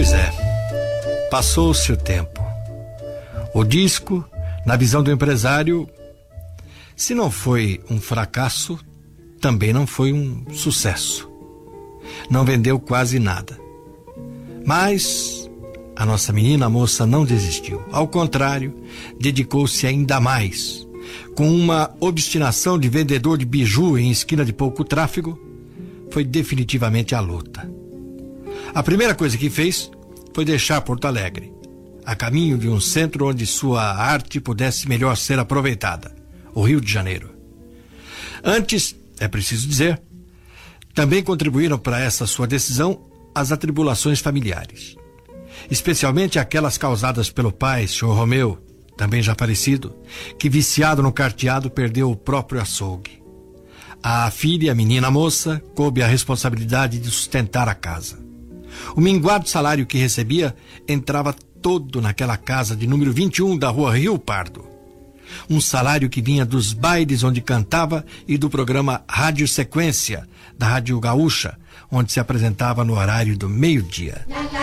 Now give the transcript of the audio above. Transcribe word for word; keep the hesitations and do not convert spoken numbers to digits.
Pois é, passou-se o tempo. O disco, na visão do empresário, se não foi um fracasso, também não foi um sucesso. Não vendeu quase nada. Mas a nossa menina moça não desistiu. Ao contrário, dedicou-se ainda mais. Com uma obstinação de vendedor de biju em esquina de pouco tráfego, foi definitivamente à luta. A primeira coisa que fez foi deixar Porto Alegre, a caminho de um centro onde sua arte pudesse melhor ser aproveitada, o Rio de Janeiro. Antes, é preciso dizer, também contribuíram para essa sua decisão as atribulações familiares, especialmente aquelas causadas pelo pai, senhor Romeu, também já falecido, que viciado no carteado perdeu o próprio açougue. A filha, a menina moça, coube a responsabilidade de sustentar a casa. O minguado salário que recebia entrava todo naquela casa de número vinte e um da rua Rio Pardo. Um salário que vinha dos bailes onde cantava e do programa Rádio Sequência, da Rádio Gaúcha, onde se apresentava no horário do meio-dia.